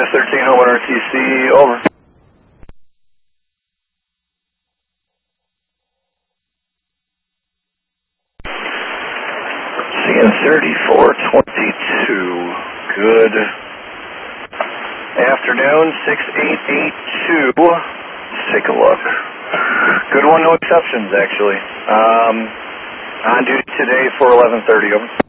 13 Home RTC, over. CN 3422, good afternoon, 6882, let's take a look. Good one, no exceptions actually. On duty today for 11:30, over.